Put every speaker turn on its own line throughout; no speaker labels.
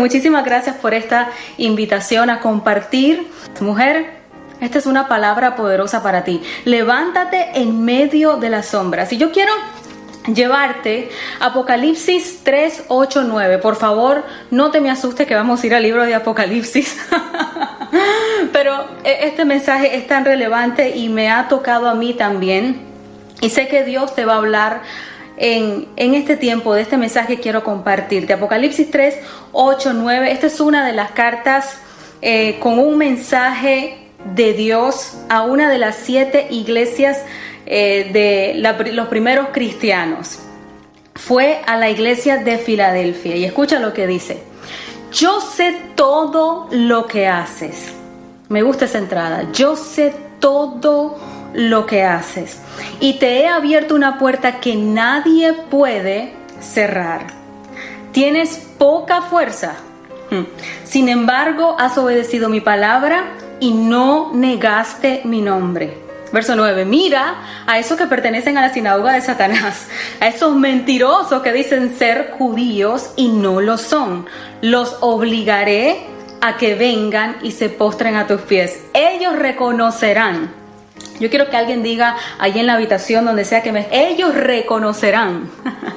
Muchísimas gracias por esta invitación a compartir. Mujer, esta es una palabra poderosa para ti. Levántate en medio de las sombras. Y yo quiero llevarte a Apocalipsis 3, 8, 9. Por favor, no te me asustes que vamos a ir al libro de Apocalipsis. Pero este mensaje es tan relevante y me ha tocado a mí también. Y sé que Dios te va a hablar en este tiempo de este mensaje que quiero compartirte. Apocalipsis 3, 8, 9. Esta es una de las cartas con un mensaje de Dios a una de las 7 iglesias los primeros cristianos. Fue a la iglesia de Filadelfia. Y escucha lo que dice: yo sé todo lo que haces. Me gusta esa entrada. Yo sé todo lo que haces y te he abierto una puerta que nadie puede cerrar. Tienes poca fuerza, sin embargo has obedecido mi palabra y no negaste mi nombre. Verso 9, mira a esos que pertenecen a la sinagoga de Satanás, a esos mentirosos que dicen ser judíos y no lo son. Los obligaré a que vengan y se postren a tus pies. Ellos reconocerán. Yo quiero que alguien diga ahí en la habitación, donde sea que ellos reconocerán.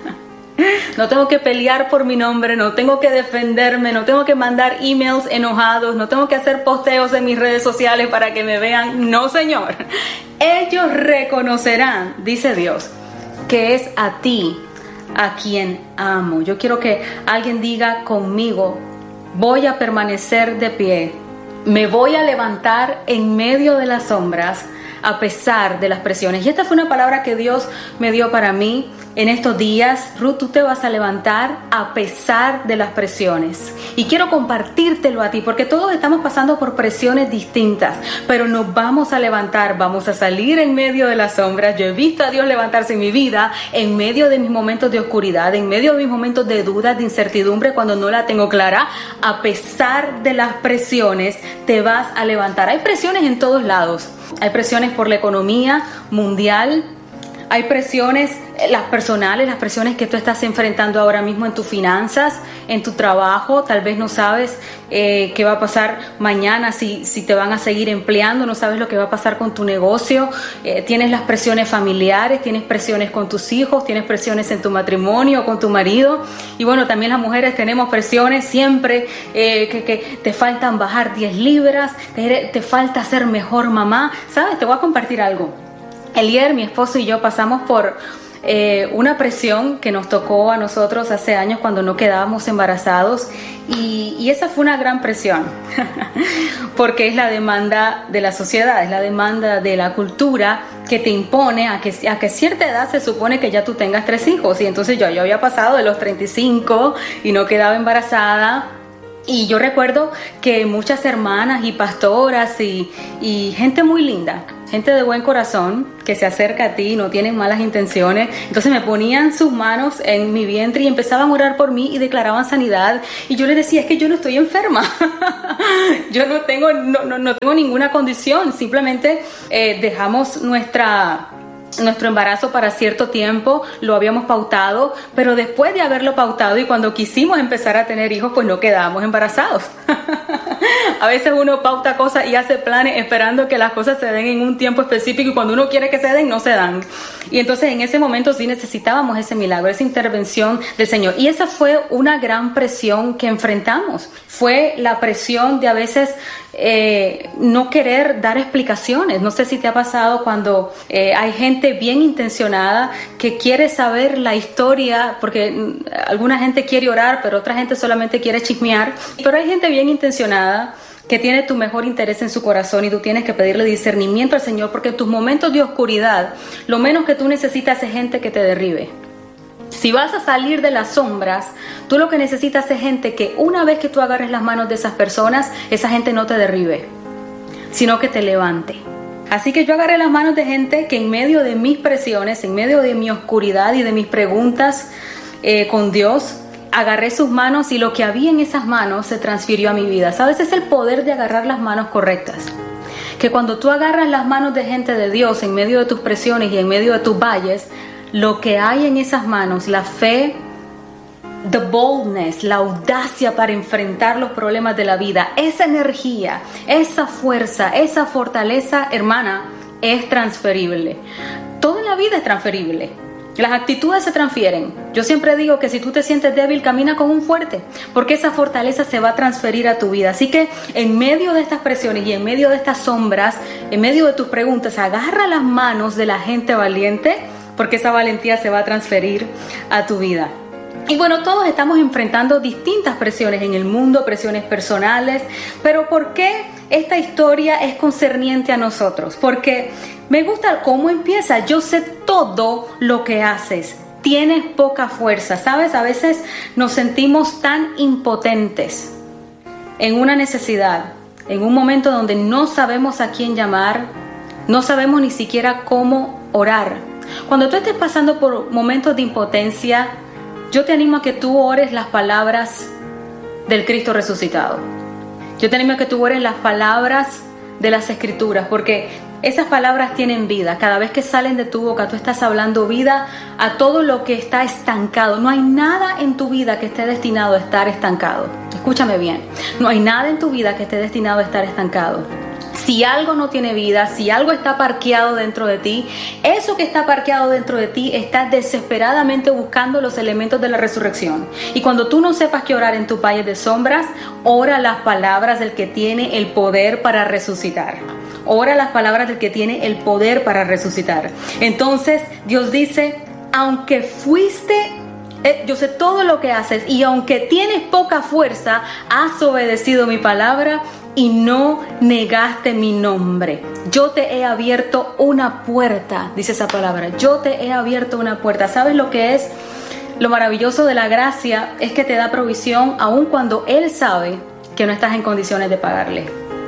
No tengo que pelear por mi nombre, no tengo que defenderme, no tengo que mandar emails enojados, no tengo que hacer posteos en mis redes sociales para que me vean. No, Señor. Ellos reconocerán, dice Dios, que es a ti a quien amo. Yo quiero que alguien diga conmigo: voy a permanecer de pie, me voy a levantar en medio de las sombras a pesar de las presiones. Y esta fue una palabra que Dios me dio para mí en estos días. Ruth, tú te vas a levantar a pesar de las presiones. Y quiero compartírtelo a ti, porque todos estamos pasando por presiones distintas, pero nos vamos a levantar, vamos a salir en medio de las sombras. Yo he visto a Dios levantarse en mi vida, en medio de mis momentos de oscuridad, en medio de mis momentos de dudas, de incertidumbre, cuando no la tengo clara. A pesar de las presiones, te vas a levantar. Hay presiones en todos lados. Hay presiones por la economía mundial, hay presiones, las personales, las presiones que tú estás enfrentando ahora mismo en tus finanzas, en tu trabajo. Tal vez no sabes qué va a pasar mañana, si te van a seguir empleando, no sabes lo que va a pasar con tu negocio. Tienes las presiones familiares, tienes presiones con tus hijos, tienes presiones en tu matrimonio, con tu marido. Y bueno, también las mujeres tenemos presiones siempre, que te faltan bajar 10 libras, te falta ser mejor mamá. ¿Sabes? Te voy a compartir algo. Elier, mi esposo y yo pasamos por una presión que nos tocó a nosotros hace años cuando no quedábamos embarazados, y esa fue una gran presión porque es la demanda de la sociedad, es la demanda de la cultura que te impone a que cierta edad se supone que ya tú tengas 3 hijos, y entonces yo había pasado de los 35 y no quedaba embarazada. Y yo recuerdo que muchas hermanas y pastoras y gente muy linda, gente de buen corazón que se acerca a ti, no tienen malas intenciones, entonces me ponían sus manos en mi vientre y empezaban a orar por mí y declaraban sanidad. Y yo les decía: es que yo no estoy enferma, yo no tengo ninguna condición, simplemente dejamos nuestro embarazo para cierto tiempo, lo habíamos pautado, pero después de haberlo pautado y cuando quisimos empezar a tener hijos, pues no quedábamos embarazados. A veces uno pauta cosas y hace planes esperando que las cosas se den en un tiempo específico, y cuando uno quiere que se den, no se dan. Y entonces en ese momento sí necesitábamos ese milagro, esa intervención del Señor. Y esa fue una gran presión que enfrentamos. Fue la presión de a veces no querer dar explicaciones. No sé si te ha pasado cuando hay gente bien intencionada que quiere saber la historia, porque alguna gente quiere orar, pero otra gente solamente quiere chismear. Pero hay gente bien intencionada que tiene tu mejor interés en su corazón, y tú tienes que pedirle discernimiento al Señor, porque en tus momentos de oscuridad lo menos que tú necesitas es gente que te derribe. Si vas a salir de las sombras, tú lo que necesitas es gente que una vez que tú agarres las manos de esas personas, esa gente no te derribe, sino que te levante. Así que yo agarré las manos de gente que en medio de mis presiones, en medio de mi oscuridad y de mis preguntas con Dios, agarré sus manos, y lo que había en esas manos se transfirió a mi vida. ¿Sabes? Es el poder de agarrar las manos correctas. Que cuando tú agarras las manos de gente de Dios en medio de tus presiones y en medio de tus valles, lo que hay en esas manos, la fe, the boldness, la audacia para enfrentar los problemas de la vida, esa energía, esa fuerza, esa fortaleza, hermana, es transferible. Todo en la vida es transferible. Las actitudes se transfieren. Yo siempre digo que si tú te sientes débil, camina con un fuerte, porque esa fortaleza se va a transferir a tu vida. Así que en medio de estas presiones y en medio de estas sombras, en medio de tus preguntas, agarra las manos de la gente valiente, porque esa valentía se va a transferir a tu vida. Y bueno, todos estamos enfrentando distintas presiones en el mundo, presiones personales, pero ¿por qué esta historia es concerniente a nosotros? Porque me gusta cómo empieza. Yo sé todo lo que haces, tienes poca fuerza, ¿sabes? A veces nos sentimos tan impotentes en una necesidad, en un momento donde no sabemos a quién llamar, no sabemos ni siquiera cómo orar. Cuando tú estés pasando por momentos de impotencia, yo te animo a que tú ores las palabras del Cristo resucitado. Yo te animo a que tú ores las palabras de las Escrituras, porque esas palabras tienen vida. Cada vez que salen de tu boca, tú estás hablando vida a todo lo que está estancado. No hay nada en tu vida que esté destinado a estar estancado. Escúchame bien. No hay nada en tu vida que esté destinado a estar estancado. Si algo no tiene vida, si algo está parqueado dentro de ti, eso que está parqueado dentro de ti está desesperadamente buscando los elementos de la resurrección. Y cuando tú no sepas qué orar en tu valle de sombras, ora las palabras del que tiene el poder para resucitar. Ora las palabras del que tiene el poder para resucitar. Entonces Dios dice, aunque fuiste... yo sé todo lo que haces y aunque tienes poca fuerza, has obedecido mi palabra y no negaste mi nombre. Yo te he abierto una puerta, dice esa palabra. Yo te he abierto una puerta. ¿Sabes lo que es? Lo maravilloso de la gracia es que te da provisión aun cuando Él sabe que no estás en condiciones de pagarle.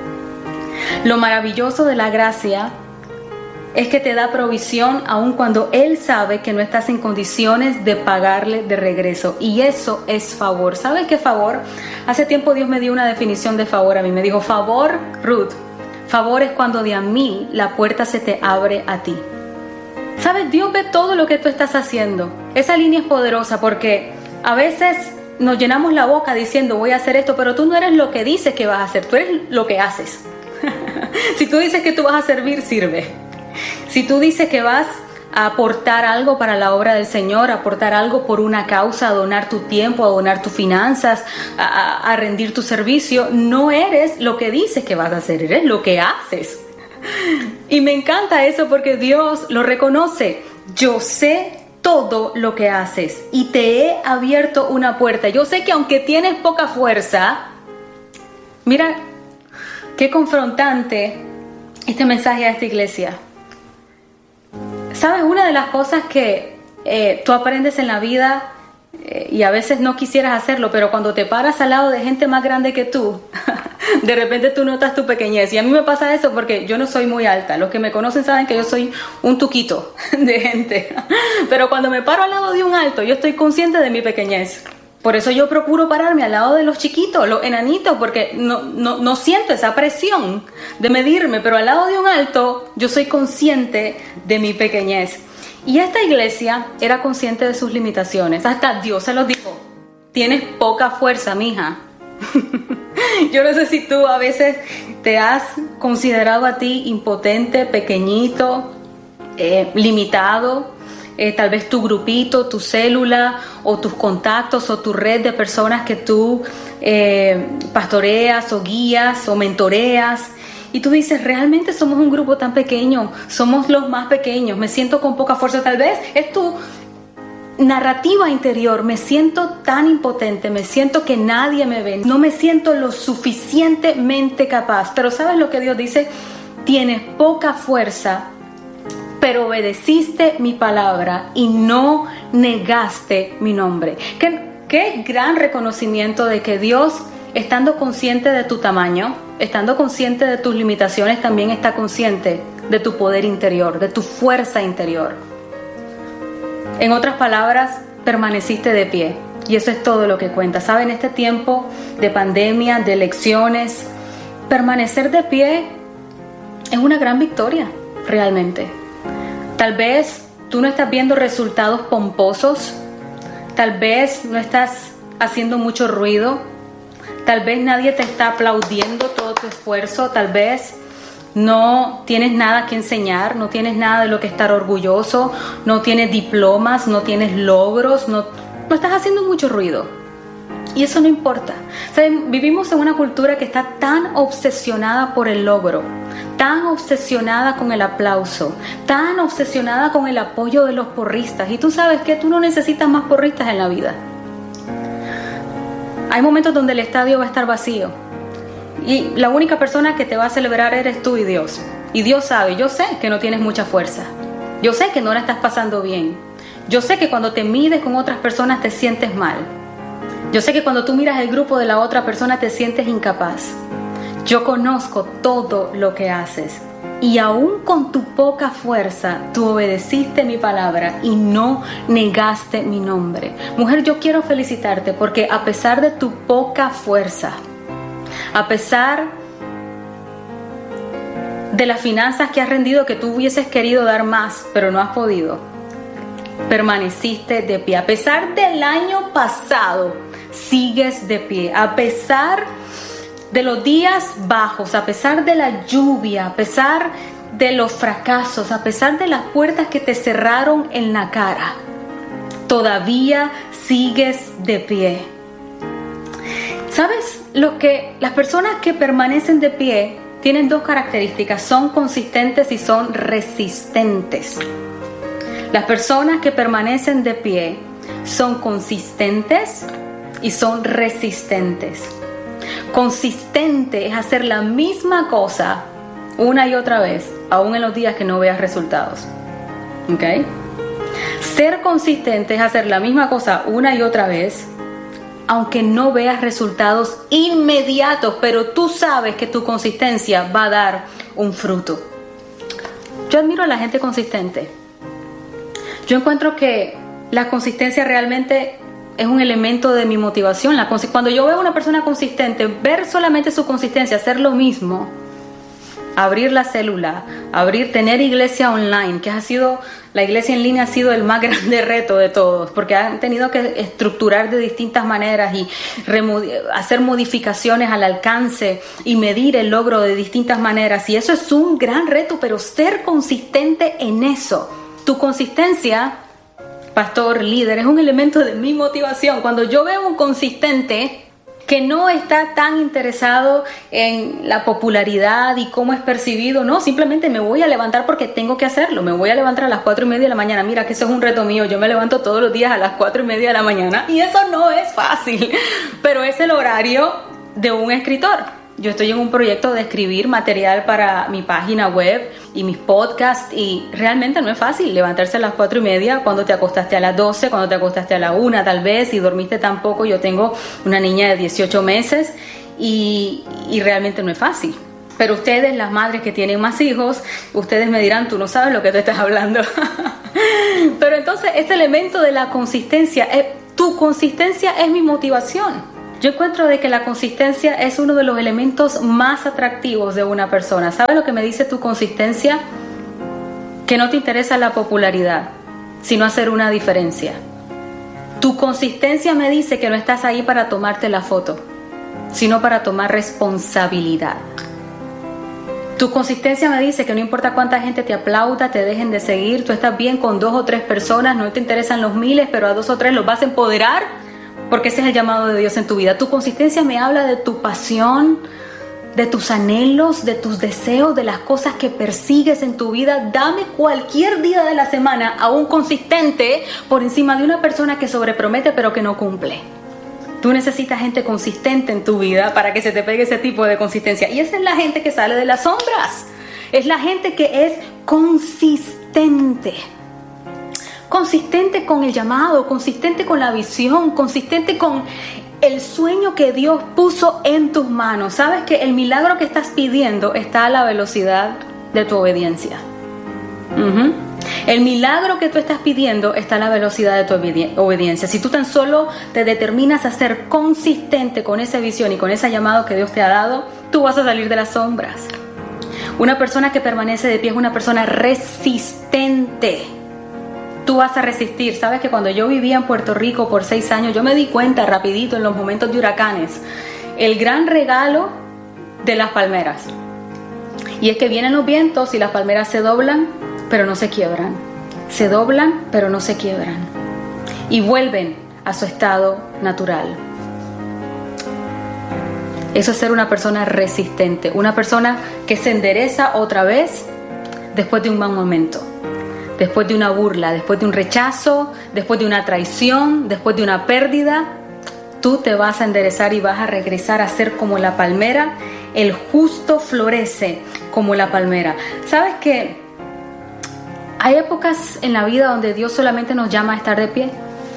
Lo maravilloso de la gracia es que te da provisión aun cuando Él sabe que no estás en condiciones de pagarle de regreso. Y eso es favor. ¿Sabes qué favor? Hace tiempo Dios me dio una definición de favor a mí. Me dijo, favor, Ruth, favor es cuando de a mí la puerta se te abre a ti. ¿Sabes? Dios ve todo lo que tú estás haciendo. Esa línea es poderosa porque a veces nos llenamos la boca diciendo voy a hacer esto, pero tú no eres lo que dices que vas a hacer, tú eres lo que haces. Si tú dices que tú vas a servir, sirve. Si tú dices que vas a aportar algo para la obra del Señor, a aportar algo por una causa, a donar tu tiempo, a donar tus finanzas, a rendir tu servicio, no eres lo que dices que vas a hacer, eres lo que haces. Y me encanta eso porque Dios lo reconoce. Yo sé todo lo que haces y te he abierto una puerta. Yo sé que aunque tienes poca fuerza, mira qué confrontante este mensaje a esta iglesia. ¿Sabes? Una de las cosas que tú aprendes en la vida y a veces no quisieras hacerlo, pero cuando te paras al lado de gente más grande que tú, de repente tú notas tu pequeñez. Y a mí me pasa eso porque yo no soy muy alta. Los que me conocen saben que yo soy un tuquito de gente. Pero cuando me paro al lado de un alto, yo estoy consciente de mi pequeñez. Por eso yo procuro pararme al lado de los chiquitos, los enanitos, porque no siento esa presión de medirme, pero al lado de un alto yo soy consciente de mi pequeñez. Y esta iglesia era consciente de sus limitaciones. Hasta Dios se los dijo, tienes poca fuerza, mija. Yo no sé si tú a veces te has considerado a ti impotente, pequeñito, limitado. Tal vez tu grupito, tu célula o tus contactos o tu red de personas que tú pastoreas o guías o mentoreas y tú dices, realmente somos un grupo tan pequeño, somos los más pequeños, me siento con poca fuerza. Tal vez es tu narrativa interior, me siento tan impotente, me siento que nadie me ve, no me siento lo suficientemente capaz. Pero ¿sabes lo que Dios dice? Tienes poca fuerza, pero obedeciste mi palabra y no negaste mi nombre. Qué gran reconocimiento de que Dios, estando consciente de tu tamaño, estando consciente de tus limitaciones, también está consciente de tu poder interior, de tu fuerza interior. En otras palabras, permaneciste de pie. Y eso es todo lo que cuenta. ¿Saben? En este tiempo de pandemia, de elecciones, permanecer de pie es una gran victoria, realmente. Tal vez tú no estás viendo resultados pomposos, tal vez no estás haciendo mucho ruido, tal vez nadie te está aplaudiendo todo tu esfuerzo, tal vez no tienes nada que enseñar, no tienes nada de lo que estar orgulloso, no tienes diplomas, no tienes logros, no estás haciendo mucho ruido. Y eso no importa. ¿Saben? Vivimos en una cultura que está tan obsesionada por el logro, tan obsesionada con el aplauso, tan obsesionada con el apoyo de los porristas. Y tú sabes que tú no necesitas más porristas en la vida. Hay momentos donde el estadio va a estar vacío y la única persona que te va a celebrar eres tú y Dios. Y Dios sabe, yo sé que no tienes mucha fuerza. Yo sé que no la estás pasando bien. Yo sé que cuando te mides con otras personas te sientes mal. Yo sé que cuando tú miras el grupo de la otra persona te sientes incapaz. Yo conozco todo lo que haces. Y aún con tu poca fuerza, tú obedeciste mi palabra y no negaste mi nombre. Mujer, yo quiero felicitarte porque a pesar de tu poca fuerza, a pesar de las finanzas que has rendido, que tú hubieses querido dar más, pero no has podido, permaneciste de pie. A pesar del año pasado, sigues de pie. A pesar de los días bajos, a pesar de la lluvia, a pesar de los fracasos, a pesar de las puertas que te cerraron en la cara, todavía sigues de pie. ¿Sabes? Las personas que permanecen de pie tienen dos características: son consistentes y son resistentes. Las personas que permanecen de pie son consistentes y son resistentes. Consistente es hacer la misma cosa una y otra vez, aún en los días que no veas resultados. ¿Ok? Ser consistente es hacer la misma cosa una y otra vez, aunque no veas resultados inmediatos, pero tú sabes que tu consistencia va a dar un fruto. Yo admiro a la gente consistente. Yo encuentro que la consistencia realmente es un elemento de mi motivación. Cuando yo veo a una persona consistente, ver solamente su consistencia, hacer lo mismo, abrir la célula, tener iglesia online, que la iglesia en línea ha sido el más grande reto de todos, porque han tenido que estructurar de distintas maneras y hacer modificaciones al alcance y medir el logro de distintas maneras, y eso es un gran reto, pero ser consistente en eso. Tu consistencia, pastor, líder, es un elemento de mi motivación. Cuando yo veo un consistente que no está tan interesado en la popularidad y cómo es percibido, no, simplemente me voy a levantar porque tengo que hacerlo. Me voy a levantar a las 4:30 de la mañana. Mira que eso es un reto mío. Yo me levanto todos los días a las 4:30 de la mañana y eso no es fácil, pero es el horario de un escritor. Yo estoy en un proyecto de escribir material para mi página web y mis podcasts, y realmente no es fácil levantarse a las 4:30 cuando te acostaste a las 12, cuando te acostaste a la 1 tal vez y dormiste tan poco. Yo tengo una niña de 18 meses y realmente no es fácil. Pero ustedes, las madres que tienen más hijos, ustedes me dirán, tú no sabes lo que te estás hablando. Pero entonces ese elemento de la consistencia, tu consistencia es mi motivación. Yo encuentro de que la consistencia es uno de los elementos más atractivos de una persona. ¿Sabes lo que me dice tu consistencia? Que no te interesa la popularidad, sino hacer una diferencia. Tu consistencia me dice que no estás ahí para tomarte la foto, sino para tomar responsabilidad. Tu consistencia me dice que no importa cuánta gente te aplauda, te dejen de seguir, tú estás bien con 2 o 3 personas, no te interesan los miles, pero a 2 o 3 los vas a empoderar, porque ese es el llamado de Dios en tu vida. Tu consistencia me habla de tu pasión, de tus anhelos, de tus deseos, de las cosas que persigues en tu vida. Dame cualquier día de la semana a un consistente por encima de una persona que sobrepromete pero que no cumple. Tú necesitas gente consistente en tu vida para que se te pegue ese tipo de consistencia. Y esa es la gente que sale de las sombras. Es la gente que es consistente. Consistente con el llamado, consistente con la visión, consistente con el sueño que Dios puso en tus manos. Sabes que el milagro que estás pidiendo está a la velocidad de tu obediencia. El milagro que tú estás pidiendo está a la velocidad de tu obediencia. Si tú tan solo te determinas a ser consistente con esa visión y con ese llamado que Dios te ha dado, tú vas a salir de las sombras. Una persona que permanece de pie es una persona resistente. tú vas a resistir. Sabes que cuando yo vivía en Puerto Rico por 6 años, yo me di cuenta rapidito en los momentos de huracanes, el gran regalo de las palmeras. Y es que vienen los vientos y las palmeras se doblan, pero no se quiebran. Se doblan, pero no se quiebran. Y vuelven a su estado natural. Eso es ser una persona resistente, una persona que se endereza otra vez después de un mal momento, después de una burla, después de un rechazo, después de una traición, después de una pérdida. Tú te vas a enderezar y vas a regresar a ser como la palmera. El justo florece como la palmera. ¿Sabes qué? Hay épocas en la vida donde Dios solamente nos llama a estar de pie.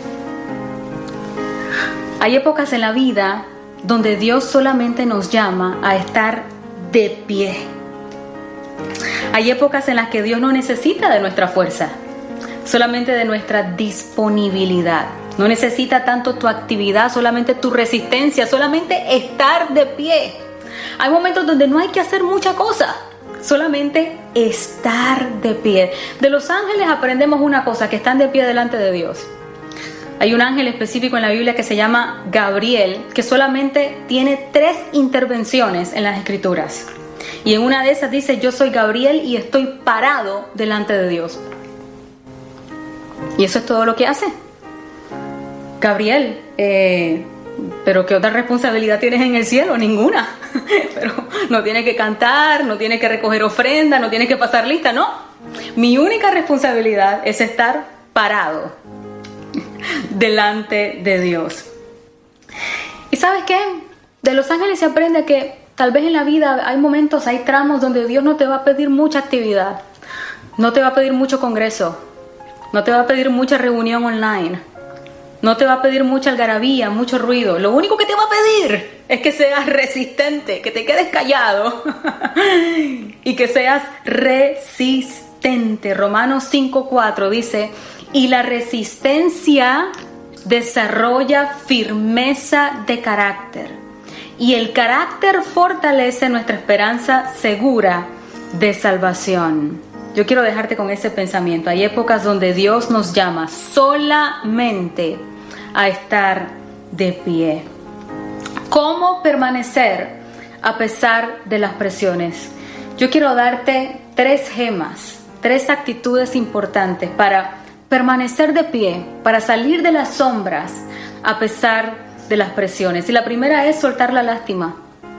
Hay épocas en la vida donde Dios solamente nos llama a estar de pie. Hay épocas en las que Dios no necesita de nuestra fuerza, solamente de nuestra disponibilidad. No necesita tanto tu actividad, solamente tu resistencia, solamente estar de pie. Hay momentos donde no hay que hacer mucha cosa, solamente estar de pie. De los ángeles aprendemos una cosa, que están de pie delante de Dios. Hay un ángel específico en la Biblia que se llama Gabriel, que solamente tiene 3 intervenciones en las Escrituras. Y en una de esas dice: yo soy Gabriel y estoy parado delante de Dios. Y eso es todo lo que hace Gabriel. Pero ¿qué otra responsabilidad tienes en el cielo? Ninguna. Pero no tiene que cantar, no tiene que recoger ofrenda, no tiene que pasar lista, no. Mi única responsabilidad es estar parado delante de Dios. ¿Y sabes qué? De los ángeles se aprende que tal vez en la vida hay momentos, hay tramos donde Dios no te va a pedir mucha actividad, no te va a pedir mucho congreso, no te va a pedir mucha reunión online, no te va a pedir mucha algarabía, mucho ruido. Lo único que te va a pedir es que seas resistente, que te quedes callado y que seas resistente. Romanos 5:4 dice: y la resistencia desarrolla firmeza de carácter, y el carácter fortalece nuestra esperanza segura de salvación. Yo quiero dejarte con ese pensamiento. Hay épocas donde Dios nos llama solamente a estar de pie. ¿Cómo permanecer a pesar de las presiones? Yo quiero darte 3 gemas, 3 actitudes importantes para permanecer de pie, para salir de las sombras a pesar de las presiones. Y la primera es soltar la lástima.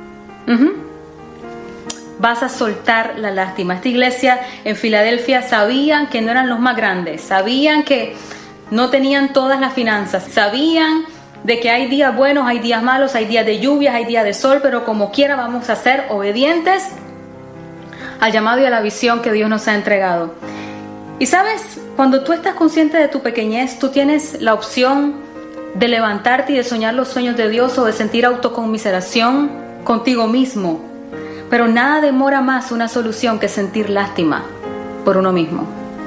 Vas a soltar la lástima. Esta iglesia en Filadelfia sabían que no eran los más grandes, sabían que no tenían todas las finanzas, sabían de que hay días buenos, hay días malos, hay días de lluvias, hay días de sol, pero como quiera vamos a ser obedientes al llamado y a la visión que Dios nos ha entregado. Y sabes, cuando tú estás consciente de tu pequeñez, tú tienes la opción de levantarte y de soñar los sueños de Dios, o de sentir autoconmiseración contigo mismo. Pero nada demora más una solución que sentir lástima por uno mismo.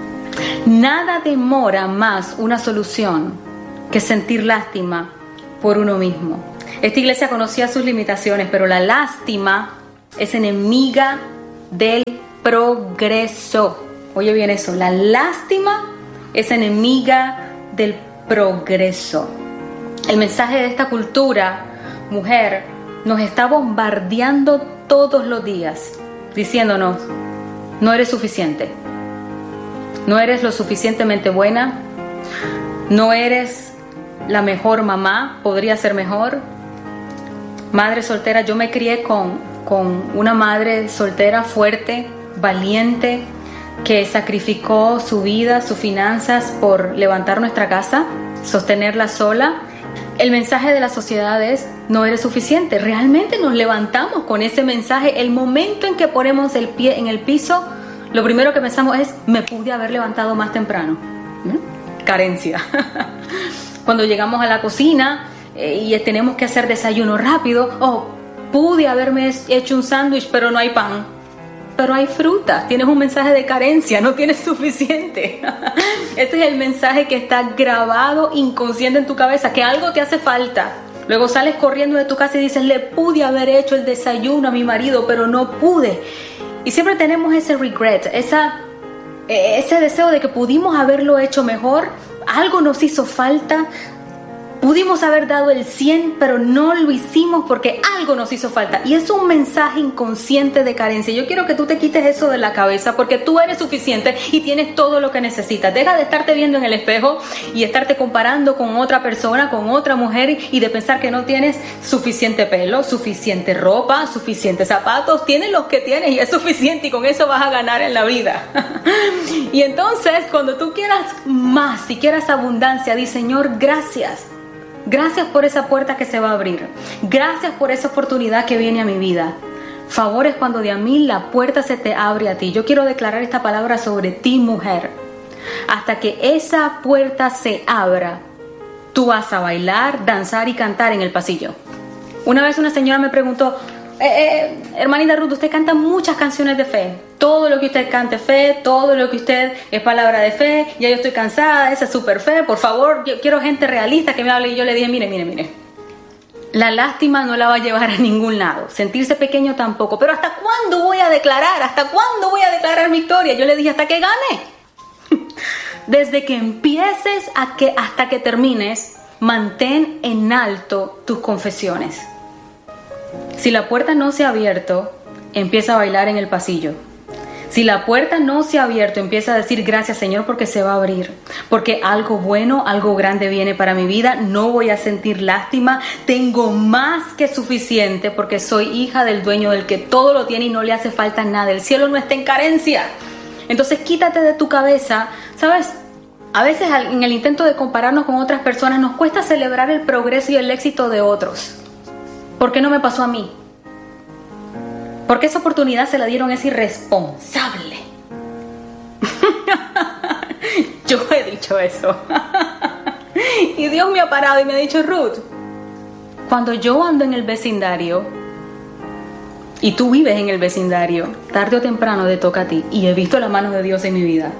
Nada demora más una solución que sentir lástima por uno mismo. Esta iglesia conocía sus limitaciones, pero la lástima es enemiga del progreso. Oye bien eso, la lástima es enemiga del progreso. El mensaje de esta cultura, mujer, nos está bombardeando todos los días, diciéndonos: no eres suficiente, no eres lo suficientemente buena, no eres la mejor mamá, podría ser mejor. Madre soltera, yo me crié con una madre soltera fuerte, valiente, que sacrificó su vida, sus finanzas por levantar nuestra casa, sostenerla sola. El mensaje de la sociedad es: no eres suficiente. Realmente nos levantamos con ese mensaje. El momento en que ponemos el pie en el piso, lo primero que pensamos es: me pude haber levantado más temprano. Carencia. Cuando llegamos a la cocina y tenemos que hacer desayuno rápido: oh, pude haberme hecho un sándwich, pero no hay pan. Pero hay fruta. Tienes un mensaje de carencia, no tienes suficiente. Ese es el mensaje que está grabado inconsciente en tu cabeza, que algo te hace falta. Luego sales corriendo de tu casa y dices: le pude haber hecho el desayuno a mi marido, pero no pude. Y siempre tenemos ese regret, esa ese deseo de que pudimos haberlo hecho mejor, algo nos hizo falta. Pudimos haber dado el 100, pero no lo hicimos porque algo nos hizo falta. Y es un mensaje inconsciente de carencia. Yo quiero que tú te quites eso de la cabeza porque tú eres suficiente y tienes todo lo que necesitas. Deja de estarte viendo en el espejo y estarte comparando con otra persona, con otra mujer y de pensar que no tienes suficiente pelo, suficiente ropa, suficientes zapatos. Tienes los que tienes y es suficiente y con eso vas a ganar en la vida. Y entonces cuando tú quieras más, si quieras abundancia, di: Señor, gracias. Gracias por esa puerta que se va a abrir. Gracias por esa oportunidad que viene a mi vida. Favor es cuando de a mí la puerta se te abre a ti. Yo quiero declarar esta palabra sobre ti, mujer. Hasta que esa puerta se abra, tú vas a bailar, danzar y cantar en el pasillo. Una vez una señora me preguntó: hermanita Ruth, usted canta muchas canciones de fe. Todo lo que usted cante es fe, todo lo que usted es palabra de fe. Ya yo estoy cansada, esa es super fe. Por favor, yo quiero gente realista que me hable. Y yo le dije: mire. La lástima no la va a llevar a ningún lado. Sentirse pequeño tampoco. Pero ¿hasta cuándo voy a declarar? ¿Hasta cuándo voy a declarar victoria? Yo le dije: hasta que gane. Desde que empieces hasta que termines, mantén en alto tus confesiones. Si la puerta no se ha abierto, empieza a bailar en el pasillo. Si la puerta no se ha abierto, empieza a decir: gracias, Señor, porque se va a abrir. Porque algo bueno, algo grande viene para mi vida. No voy a sentir lástima. Tengo más que suficiente porque soy hija del dueño del que todo lo tiene y no le hace falta nada. El cielo no está en carencia. Entonces quítate de tu cabeza, ¿sabes? A veces en el intento de compararnos con otras personas nos cuesta celebrar el progreso y el éxito de otros. ¿Por qué no me pasó a mí? Porque esa oportunidad se la dieron a ese irresponsable. Yo he dicho eso. Y Dios me ha parado y me ha dicho: Ruth, cuando yo ando en el vecindario y tú vives en el vecindario, tarde o temprano te toca a ti. Y he visto la mano de Dios en mi vida.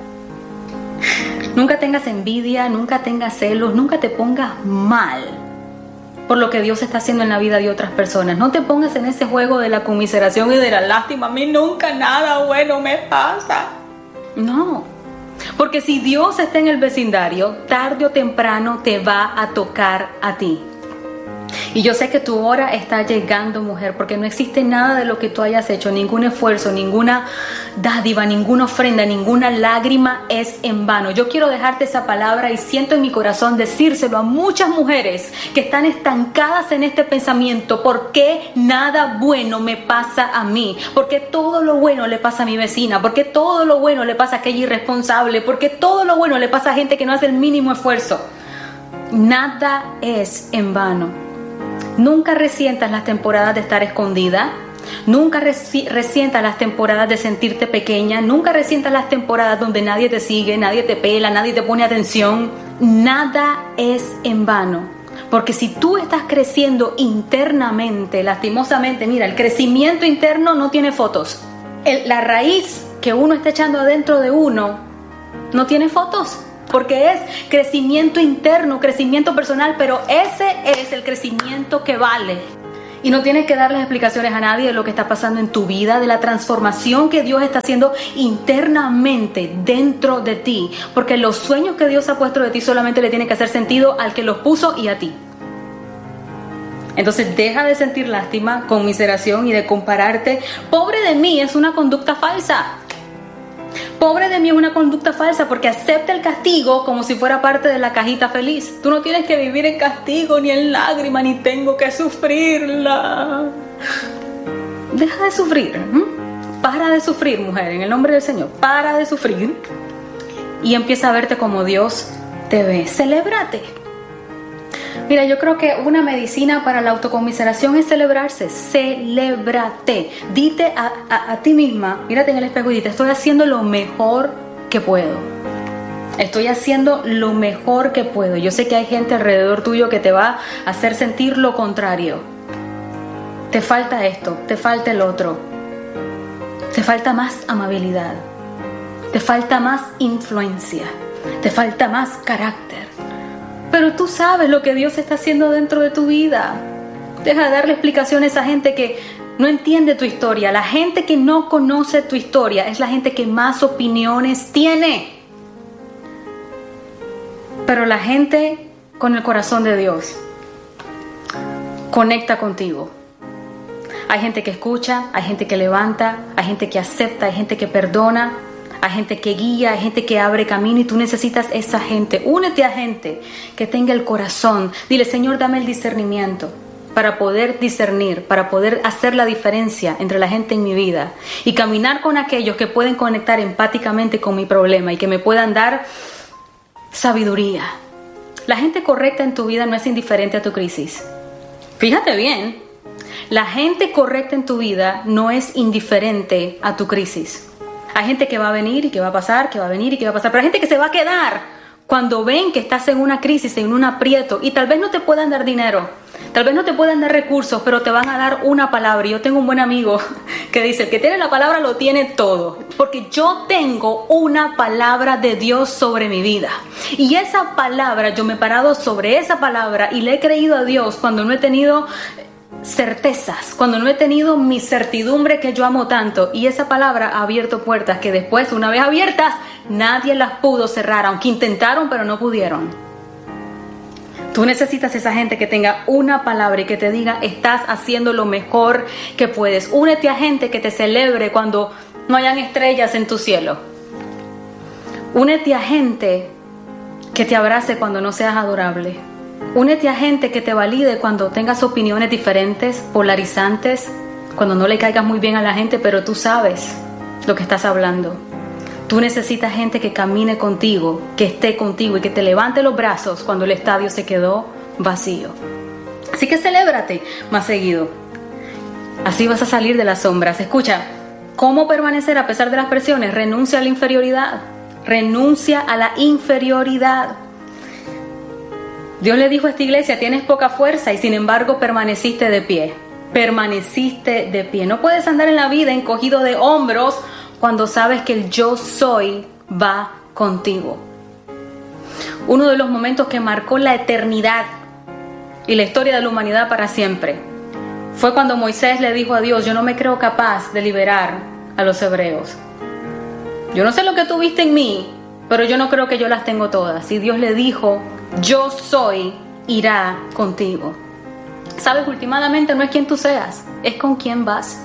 Nunca tengas envidia, nunca tengas celos, nunca te pongas mal por lo que Dios está haciendo en la vida de otras personas. No te pongas en ese juego de la conmiseración y de la lástima. A mí nunca nada bueno me pasa. No, porque si Dios está en el vecindario, tarde o temprano te va a tocar a ti. Y yo sé que tu hora está llegando, mujer, porque no existe nada de lo que tú hayas hecho, ningún esfuerzo, ninguna dádiva, ninguna ofrenda, ninguna lágrima es en vano. Yo quiero dejarte esa palabra y siento en mi corazón decírselo a muchas mujeres que están estancadas en este pensamiento: ¿por qué nada bueno me pasa a mí? ¿Por qué todo lo bueno le pasa a mi vecina? ¿Por qué todo lo bueno le pasa a aquella irresponsable? ¿Por qué todo lo bueno le pasa a gente que no hace el mínimo esfuerzo? Nada es en vano. Nunca resientas las temporadas de estar escondida. Nunca resientas las temporadas de sentirte pequeña. Nunca resientas las temporadas donde nadie te sigue, nadie te pela, nadie te pone atención. Nada es en vano. Porque si tú estás creciendo internamente, lastimosamente, mira, el crecimiento interno no tiene fotos. La raíz que uno está echando adentro de uno no tiene fotos. Porque es crecimiento interno, crecimiento personal, pero ese es el crecimiento que vale. Y no tienes que darles explicaciones a nadie de lo que está pasando en tu vida, de la transformación que Dios está haciendo internamente dentro de ti. Porque los sueños que Dios ha puesto de ti solamente le tienen que hacer sentido al que los puso y a ti. Entonces deja de sentir lástima, conmiseración y de compararte. Pobre de mí es una conducta falsa. Pobre de mí es una conducta falsa porque acepta el castigo como si fuera parte de la cajita feliz. Tú no tienes que vivir en castigo ni en lágrima, ni tengo que sufrirla. Deja de sufrir. Para de sufrir, mujer, en el nombre del Señor. Para de sufrir y empieza a verte como Dios te ve. Celébrate. Mira, yo creo que una medicina para la autoconmiseración es celebrarse. Celébrate. Dite a ti misma, mírate en el espejo y dite: estoy haciendo lo mejor que puedo. Estoy haciendo lo mejor que puedo. Yo sé que hay gente alrededor tuyo que te va a hacer sentir lo contrario. Te falta esto, te falta el otro. Te falta más amabilidad. Te falta más influencia. Te falta más carácter. Pero tú sabes lo que Dios está haciendo dentro de tu vida. Deja de darle explicaciones a gente que no entiende tu historia. La gente que no conoce tu historia es la gente que más opiniones tiene. Pero la gente con el corazón de Dios conecta contigo. Hay gente que escucha, hay gente que levanta, hay gente que acepta, hay gente que perdona, hay gente que guía, hay gente que abre camino, y tú necesitas esa gente. Únete a gente que tenga el corazón. Dile: Señor, dame el discernimiento para poder discernir, para poder hacer la diferencia entre la gente en mi vida y caminar con aquellos que pueden conectar empáticamente con mi problema y que me puedan dar sabiduría. La gente correcta en tu vida no es indiferente a tu crisis. Fíjate bien, la gente correcta en tu vida no es indiferente a tu crisis. Hay gente que va a venir y que va a pasar, que va a venir y que va a pasar, pero hay gente que se va a quedar cuando ven que estás en una crisis, en un aprieto, y tal vez no te puedan dar dinero, tal vez no te puedan dar recursos, pero te van a dar una palabra. Y yo tengo un buen amigo que dice: el que tiene la palabra lo tiene todo, porque yo tengo una palabra de Dios sobre mi vida, y esa palabra, yo me he parado sobre esa palabra y le he creído a Dios cuando no he tenido certezas, cuando no he tenido mi certidumbre que yo amo tanto, y esa palabra ha abierto puertas que después, una vez abiertas, nadie las pudo cerrar, aunque intentaron, pero no pudieron. Tú necesitas esa gente que tenga una palabra y que te diga: estás haciendo lo mejor que puedes. Únete a gente que te celebre cuando no hayan estrellas en tu cielo. Únete a gente que te abrace cuando no seas adorable. Únete a gente que te valide cuando tengas opiniones diferentes, polarizantes, cuando no le caigas muy bien a la gente, pero tú sabes lo que estás hablando. Tú necesitas gente que camine contigo, que esté contigo y que te levante los brazos cuando el estadio se quedó vacío. Así que celébrate más seguido. Así vas a salir de las sombras. Escucha, ¿cómo permanecer a pesar de las presiones? Renuncia a la inferioridad. Renuncia a la inferioridad. Dios le dijo a esta iglesia: tienes poca fuerza, y sin embargo permaneciste de pie. Permaneciste de pie. No puedes andar en la vida encogido de hombros cuando sabes que el yo soy va contigo. Uno de los momentos que marcó la eternidad y la historia de la humanidad para siempre fue cuando Moisés le dijo a Dios: yo no me creo capaz de liberar a los hebreos. Yo no sé lo que tú viste en mí, pero yo no creo que yo las tengo todas. Y Dios le dijo: yo soy, irá contigo. Sabes, últimamente no es quien tú seas, es con quién vas.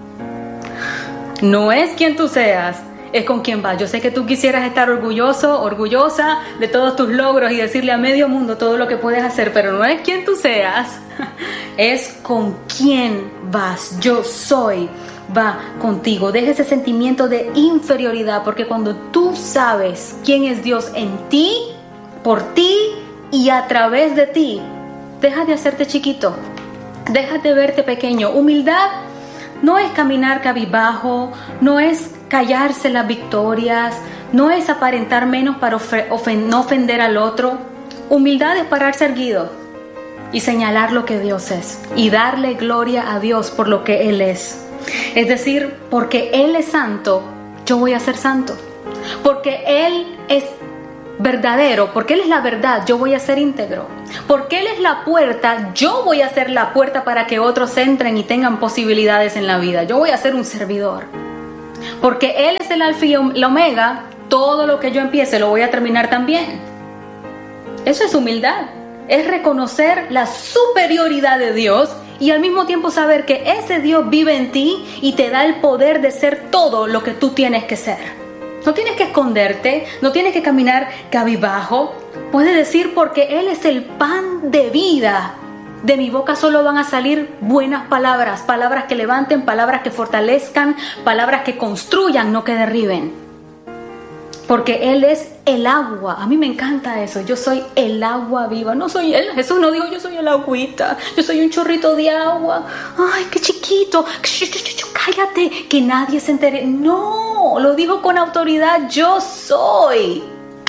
No es quien tú seas, es con quién vas. Yo sé que tú quisieras estar orgulloso, orgullosa de todos tus logros y decirle a medio mundo todo lo que puedes hacer, pero no es quien tú seas, es con quién vas. Yo soy, va contigo. Deja ese sentimiento de inferioridad, porque cuando tú sabes quién es Dios en ti, por ti y a través de ti, deja de hacerte chiquito, deja de verte pequeño. Humildad no es caminar cabizbajo, no es callarse las victorias, no es aparentar menos para no ofender al otro. Humildad es pararse erguido y señalar lo que Dios es y darle gloria a Dios por lo que Él es. Es decir, porque Él es santo, yo voy a ser santo. Porque Él es verdadero, porque Él es la verdad, yo voy a ser íntegro. Porque Él es la puerta, yo voy a ser la puerta para que otros entren y tengan posibilidades en la vida. Yo voy a ser un servidor. Porque Él es el alfa y el omega, todo lo que yo empiece lo voy a terminar también. Eso es humildad. Es reconocer la superioridad de Dios y al mismo tiempo saber que ese Dios vive en ti y te da el poder de ser todo lo que tú tienes que ser. No tienes que esconderte, no tienes que caminar cabizbajo. Puedes decir: porque Él es el pan de vida, de mi boca solo van a salir buenas palabras, palabras que levanten, palabras que fortalezcan, palabras que construyan, no que derriben. Porque Él es el agua. A mí me encanta eso. Yo soy el agua viva. No soy Él. Jesús no dijo: yo soy el agüita. Yo soy un chorrito de agua. Ay, qué chiquito. Cállate, que nadie se entere. No, lo dijo con autoridad: yo soy.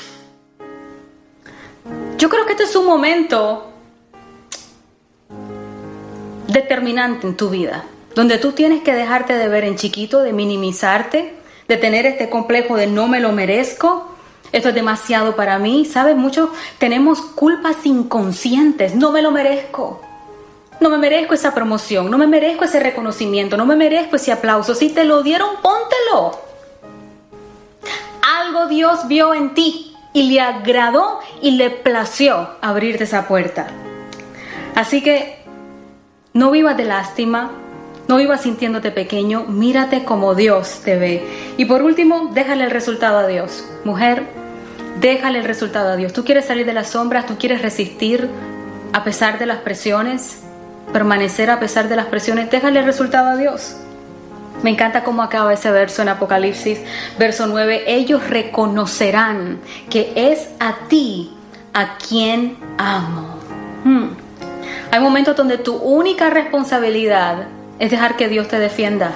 Yo creo que este es un momento determinante en tu vida, donde tú tienes que dejarte de ver en chiquito, de minimizarte, de tener este complejo de no me lo merezco, esto es demasiado para mí. ¿Sabes? Muchos tenemos culpas inconscientes, no me lo merezco. No me merezco esa promoción, no me merezco ese reconocimiento, no me merezco ese aplauso. Si te lo dieron, póntelo. Algo Dios vio en ti y le agradó y le plació abrirte esa puerta. Así que no vivas de lástima, no vivas sintiéndote pequeño, mírate como Dios te ve. Y por último, déjale el resultado a Dios. Mujer, déjale el resultado a Dios. Tú quieres salir de las sombras, tú quieres resistir a pesar de las presiones, permanecer a pesar de las presiones, déjale el resultado a Dios. Me encanta cómo acaba ese verso en Apocalipsis, verso 9. Ellos reconocerán que es a ti a quien amo. Hay momentos donde tu única responsabilidad es dejar que Dios te defienda.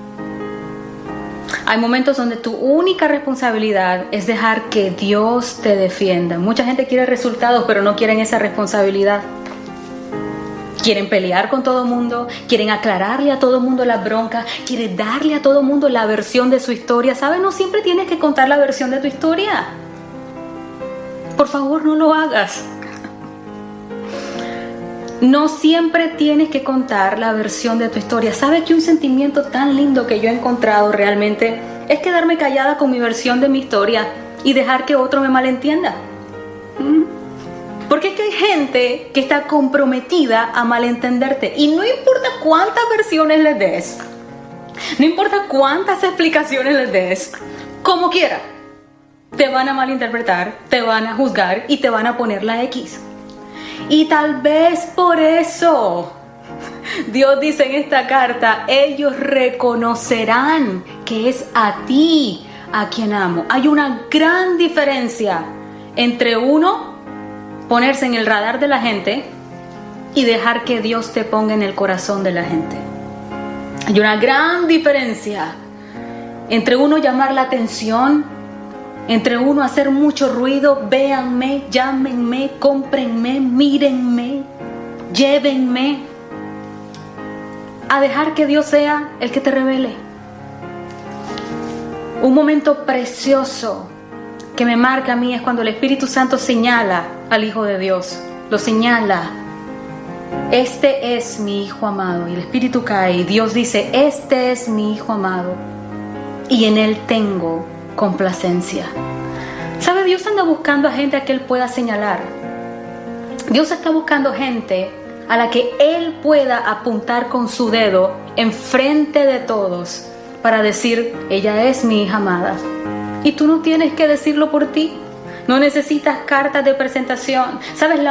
Hay momentos donde tu única responsabilidad es dejar que Dios te defienda. Mucha gente quiere resultados, pero no quieren esa responsabilidad. Quieren pelear con todo el mundo, quieren aclararle a todo el mundo las broncas, quieren darle a todo el mundo la versión de su historia. ¿Sabes? No siempre tienes que contar la versión de tu historia. Por favor, no lo hagas. No siempre tienes que contar la versión de tu historia. ¿Sabes que un sentimiento tan lindo que yo he encontrado realmente es quedarme callada con mi versión de mi historia y dejar que otro me malentienda? Porque es que hay gente que está comprometida a malentenderte y no importa cuántas versiones les des, no importa cuántas explicaciones les des, como quiera, te van a malinterpretar, te van a juzgar y te van a poner la X. Y tal vez por eso Dios dice en esta carta, ellos reconocerán que es a ti a quien amo. Hay una gran diferencia entre uno ponerse en el radar de la gente y dejar que Dios te ponga en el corazón de la gente. Hay una gran diferencia entre uno llamar la atención, entre uno hacer mucho ruido, véanme, llámenme, cómprenme, mírenme, llévenme, a dejar que Dios sea el que te revele. Un momento precioso que me marca a mí es cuando el Espíritu Santo señala al Hijo de Dios, lo señala. Este es mi Hijo amado. Y el Espíritu cae y Dios dice, este es mi Hijo amado y en Él tengo complacencia. ¿Sabe? Dios anda buscando a gente a que Él pueda señalar. Dios está buscando gente a la que Él pueda apuntar con su dedo enfrente de todos para decir, ella es mi hija amada. Y tú no tienes que decirlo por ti. No necesitas cartas de presentación. ¿Sabes?